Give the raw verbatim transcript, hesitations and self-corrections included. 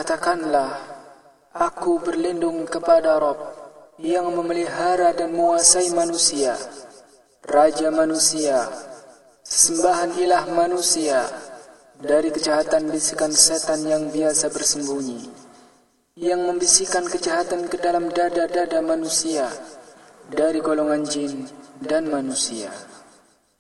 Katakanlah, aku berlindung kepada Rabb yang memelihara dan menguasai manusia, Raja manusia, sesembahan ilah manusia, dari kejahatan bisikan setan yang biasa bersembunyi, yang membisikkan kejahatan ke dalam dada-dada manusia, dari golongan jin dan manusia.